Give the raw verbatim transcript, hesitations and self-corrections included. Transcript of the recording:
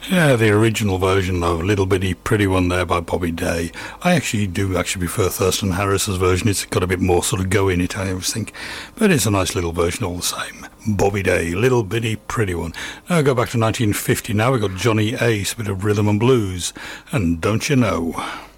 Yeah, the original version of Little Bitty Pretty One there by Bobby Day. I actually do actually prefer Thurston Harris's version. It's got a bit more sort of go in it, I always think. But it's a nice little version all the same. Bobby Day, Little Bitty Pretty One. Now go back to nineteen fifty. Now we've got Johnny Ace, a bit of rhythm and blues. And Don't You Know?